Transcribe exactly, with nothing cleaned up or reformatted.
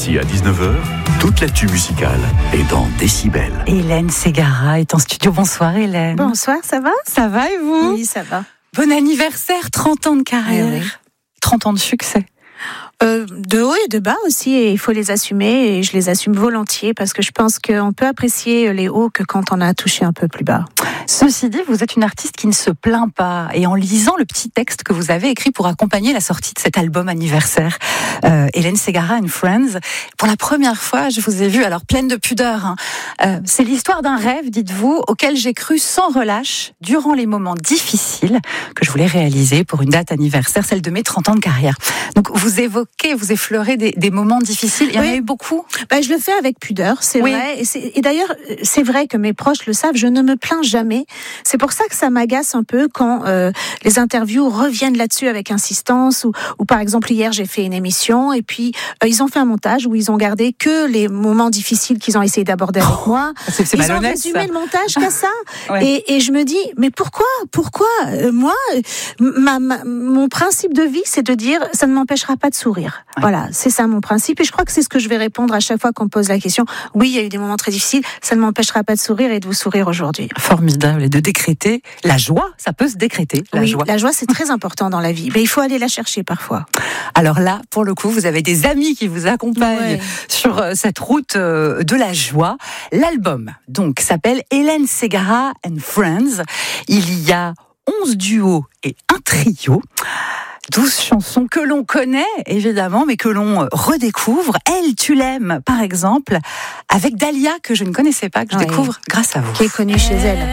midi à dix-neuf heures, toute l'actu musicale est dans Décibel. Hélène Ségara est en studio. Bonsoir Hélène. Bonsoir, ça va ? Ça va et vous ? Oui, ça va. Bon anniversaire, trente ans de carrière, Eh oui. trente ans de succès. Euh, de haut et de bas aussi, et il faut les assumer, et je les assume volontiers, parce que je pense qu'on peut apprécier les hauts que quand on a touché un peu plus bas. Ceci dit, vous êtes une artiste qui ne se plaint pas. Et en lisant le petit texte que vous avez écrit pour accompagner la sortie de cet album anniversaire, euh, Hélène Ségara and Friends, pour la première fois, je vous ai vue, alors pleine de pudeur. Hein. Euh, c'est l'histoire d'un rêve, dites-vous, auquel j'ai cru sans relâche durant les moments difficiles que je voulais réaliser pour une date anniversaire, celle de mes trente ans de carrière. Donc vous évoquez, vous effleurez des, des moments difficiles. Il y en Oui. a eu beaucoup. Ben, je le fais avec pudeur, c'est Oui. vrai. Et, c'est, et d'ailleurs, c'est vrai que mes proches le savent, je ne me plains jamais. C'est pour ça que ça m'agace un peu quand euh, les interviews reviennent là-dessus avec insistance. Ou, ou par exemple, hier, j'ai fait une émission et puis euh, ils ont fait un montage où ils ont gardé que les moments difficiles qu'ils ont essayé d'aborder avec moi. C'est, c'est ils ont malhonnête, résumé ça. le montage qu'à ça. Ouais. Et, et je me dis, mais pourquoi Pourquoi euh, Moi, ma, ma, mon principe de vie, c'est de dire, ça ne m'empêchera pas de sourire. Ouais. Voilà, c'est ça mon principe. Et je crois que c'est ce que je vais répondre à chaque fois qu'on me pose la question. Oui, il y a eu des moments très difficiles, ça ne m'empêchera pas de sourire et de vous sourire aujourd'hui. Formidable. Et de décréter la joie, ça peut se décréter, la oui, joie. la joie, c'est très important dans la vie. Mais il faut aller la chercher parfois. Alors là, pour le coup, vous avez des amis qui vous accompagnent Ouais. sur euh, cette route euh, de la joie. L'album, donc, s'appelle Hélène Ségara and Friends. Il y a onze duos et un trio. douze chansons que l'on connaît, évidemment, mais que l'on redécouvre. Elle, tu l'aimes, par exemple, avec Dahlia, que je ne connaissais pas, que je Ouais. découvre grâce à vous. Qui est connue chez elle.